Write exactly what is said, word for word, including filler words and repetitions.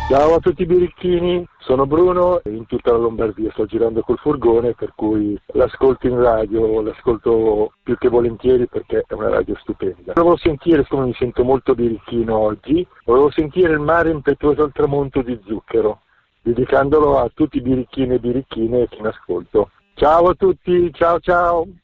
Ciao a tutti i birichini, sono Bruno e in tutta la Lombardia sto girando col furgone, per cui l'ascolto in radio, l'ascolto più che volentieri perché è una radio stupenda. Volevo sentire, siccome mi sento molto birichino oggi, volevo sentire Il mare impetuoso al tramonto di Zucchero, dedicandolo a tutti i birichini e birichine che mi ascolto. Ciao a tutti, ciao ciao!